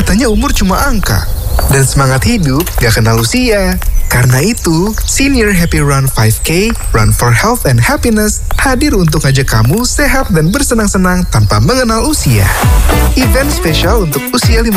katanya umur cuma angka. Dan semangat hidup gak kenal usia. Karena itu, Senior Happy Run 5K, Run for Health and Happiness, hadir untuk ngajak kamu sehat dan bersenang-senang tanpa mengenal usia. Event spesial untuk usia